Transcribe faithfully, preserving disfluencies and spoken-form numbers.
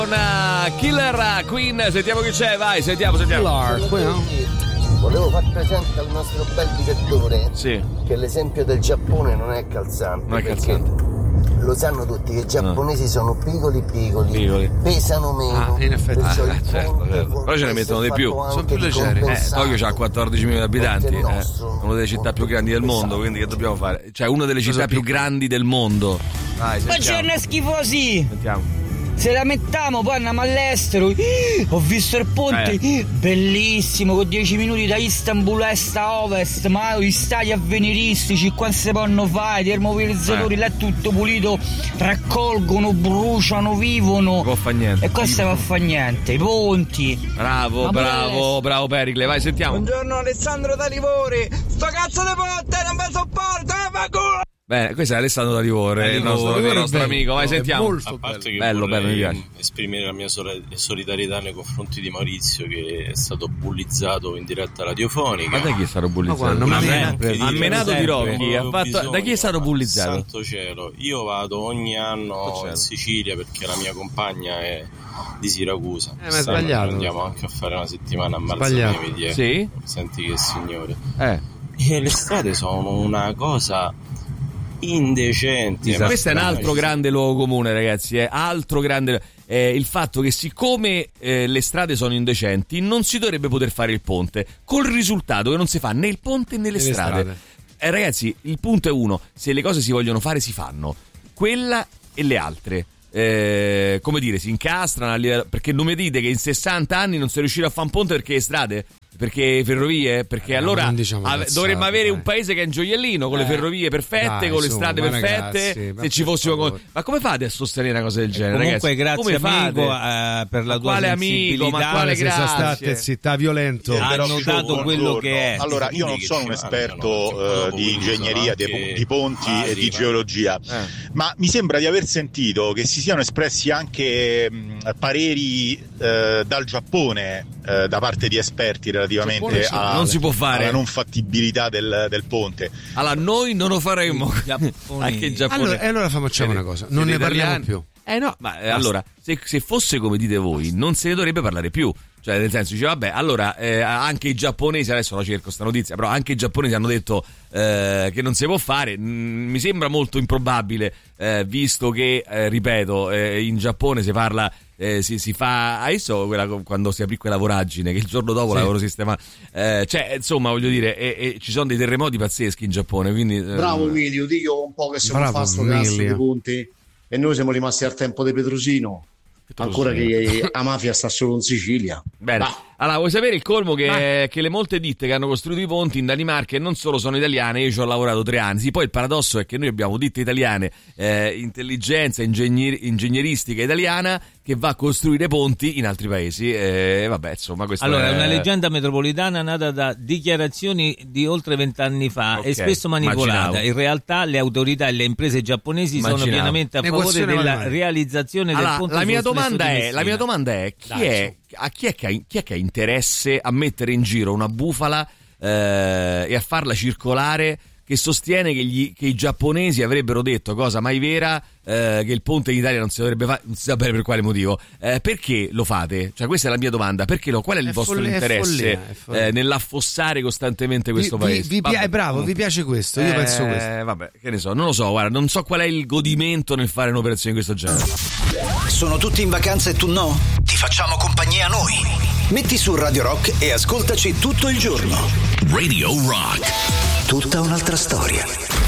Una Killer Queen, sentiamo chi c'è, vai, sentiamo, sentiamo. Volevo far presente al nostro bel direttore sì. che l'esempio del Giappone non è calzante. Non è calzante. Lo sanno tutti che i giapponesi no. sono piccoli piccoli, piccoli, pesano meno. Ah, in effetti. Ah, certo, certo. Però ce ne mettono di più. Sono più leggeri. Eh, Tokyo ha quattordici milioni di abitanti, è eh, una delle città più grandi del mondo, quindi che dobbiamo fare? Cioè, una delle città più grandi del mondo. Vai, buongiorno schifosi. Sentiamo. Se la mettiamo poi andiamo all'estero. Ho visto il ponte eh. bellissimo con dieci minuti da Istanbul est a ovest, ma gli stadi avveniristici qua si possono fare, i termovalorizzatori eh. là è tutto pulito, raccolgono, bruciano, vivono. Non può fa niente. E questo va a fa niente, i ponti. Bravo, ma bravo, bravo Pericle, vai sentiamo. Buongiorno Alessandro da Livore. Sto cazzo di ponte non mi sopporto, eh, ma culo. Beh, questo è Alessandro da Livore, il nostro, il nostro bello, amico, vai sentiamo. A parte che bello, bello, mi piace. Esprimere la mia solidarietà nei confronti di Maurizio che è stato bullizzato in diretta radiofonica. Ma da chi è stato bullizzato? Ma ha menato di Rocchi, ha fatto... da chi è stato bullizzato? Santo cielo, io vado ogni anno in Sicilia perché la mia compagna è di Siracusa. Eh, ma è sbagliato. Andiamo anche a fare una settimana a Marzameviti. Sì? Senti che signore. Eh. E le strade sono una cosa indecenti. Ma questo è un altro grande luogo comune, ragazzi, è altro grande eh, il fatto che siccome eh, le strade sono indecenti non si dovrebbe poter fare il ponte, col risultato che non si fa né il ponte né le, le strade, strade. Eh, ragazzi, il punto è uno: se le cose si vogliono fare si fanno, quella e le altre. Eh, come dire, si incastrano a livello, perché non mi dite che in sessanta anni non si è riuscito a fare un ponte perché le strade? Perché ferrovie? Perché eh, allora diciamo ave- dovremmo avere dai. un paese che è un gioiellino con eh, le ferrovie perfette, dai, con le insomma, strade perfette. Ragazzi, se ci fossimo con... Ma come fate a sostenere una cosa del genere? Comunque, ragazzi? grazie come amico uh, per la ma tua quale sensibilità. Amico, ma quale grazie? State zitta, violento. Ha notato quello che è. Allora, io non sono un esperto uh, di ingegneria, di, di ponti e di geologia, eh. ma mi sembra di aver sentito che si siano espressi anche mh, pareri uh, dal Giappone uh, da parte di esperti relativamente a non si può fare la non fattibilità del, del ponte. Allora noi non lo faremo anche in Giappone. Allora, e allora facciamo una cosa, non ne parliamo più. Eh no, ma eh, allora se, se fosse come dite voi non se ne dovrebbe parlare più. Cioè nel senso dice vabbè allora eh, anche i giapponesi, adesso la cerco sta notizia, però anche i giapponesi hanno detto eh, che non si può fare. Mm, mi sembra molto improbabile eh, visto che eh, ripeto eh, in Giappone si parla eh, si, si fa adesso quella, quando si aprì quella voragine che il giorno dopo sì. l'avevano sistemato eh, cioè insomma voglio dire e, e ci sono dei terremoti pazzeschi in Giappone, quindi eh, bravo Emilio, dico un po' che siamo fa sto cazzo di punti e noi siamo rimasti al tempo di Petrosino. Ancora che la mafia sta solo in Sicilia. Bene. Bah. Allora, vuoi sapere il colmo che, che le molte ditte che hanno costruito i ponti in Danimarca non solo sono italiane, io ci ho lavorato tre anni. Sì, poi il paradosso è che noi abbiamo ditte italiane, eh, intelligenza ingegner- ingegneristica italiana che va a costruire ponti in altri paesi. E eh, vabbè, insomma, questo allora, è una leggenda metropolitana metropolitana nata da dichiarazioni di oltre vent'anni fa okay. e spesso manipolata. Immaginavo. In realtà le autorità e le imprese giapponesi Immaginavo. sono pienamente a favore della mai. realizzazione allora, del ponte. La mia domanda è, la mia domanda è chi Dai, è a chi è, che ha, chi è che ha interesse a mettere in giro una bufala eh, e a farla circolare che sostiene che, gli, che i giapponesi avrebbero detto, cosa mai vera, eh, che il ponte in Italia non si dovrebbe fare, non si sa bene per quale motivo. Eh, perché lo fate? Cioè questa è la mia domanda, perché lo, qual è il è vostro follia, interesse è follia, è eh, nell'affossare costantemente questo vi, paese? Vi, vi pi- bravo, vi piace questo? Io eh, penso questo. Vabbè, che ne so, non lo so, guarda, non so qual è il godimento nel fare un'operazione di questo genere. Sono tutti in vacanza e tu no? Ti facciamo compagnia noi. Metti su Radio Rock e ascoltaci tutto il giorno. Radio Rock. Tutta un'altra storia.